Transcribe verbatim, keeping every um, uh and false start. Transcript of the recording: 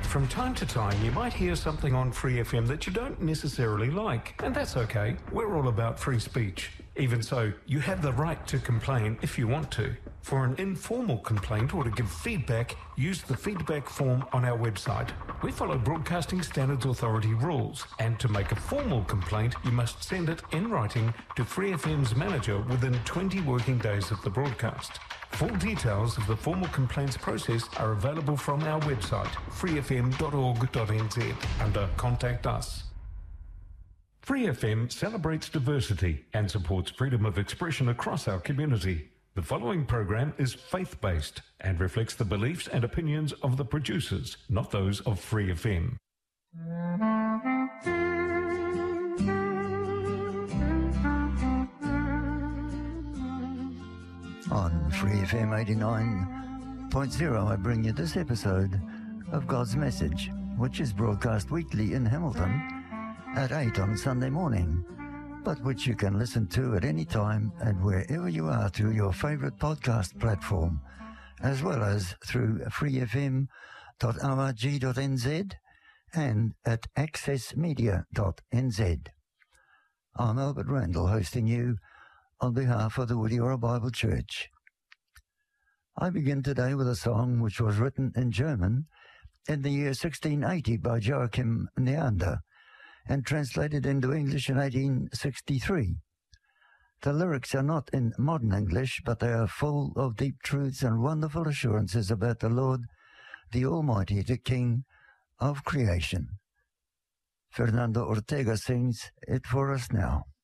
From time to time, you might hear something on Free F M that you don't necessarily like, and that's okay. We're all about free speech. Even so, you have the right to complain if you want to. For an informal complaint or to give feedback, use the feedback form on our website. We follow Broadcasting Standards Authority rules, and to make a formal complaint, you must send it in writing to Free F M's manager within twenty working days of the broadcast. Full details of the formal complaints process are available from our website, free f m dot org dot n z, under Contact Us. Free F M celebrates diversity and supports freedom of expression across our community. The following program is faith-based and reflects the beliefs and opinions of the producers, not those of Free F M. On Free F M eighty-nine point zero, I bring you this episode of God's Message, which is broadcast weekly in Hamilton at eight on Sunday morning, but which you can listen to at any time and wherever you are through your favorite podcast platform, as well as through free f m dot org dot n z and at access media dot n z. I'm Albert Randall, hosting you on behalf of the Woodyora Bible Church. I begin today with a song which was written in German in the year sixteen eighty by Joachim Neander and translated into English in eighteen sixty-three. The lyrics are not in modern English, but they are full of deep truths and wonderful assurances about the Lord, the Almighty, the King of creation. Fernando Ortega sings it for us now.